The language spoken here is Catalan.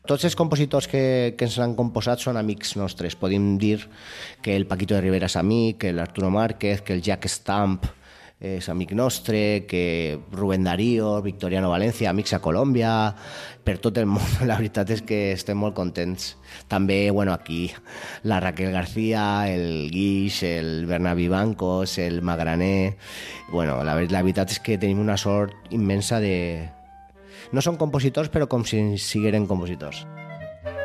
Tots els compositors que ens l'han composat són amics nostres. Podem dir que el Paquito de Rivera és amic, que l'Arturo Márquez, que el Jack Stamp és amic nostre, que Rubén Darío, Victoriano Valencia, amics a Colòmbia, per tot el món. La veritat és que estem molt contents. També, bueno, aquí la Raquel García, el Guix, el Bernat Vivancos, el Magraner... Bueno, la veritat és que tenim una sort immensa de... No són compositors, però com si sigueren compositors.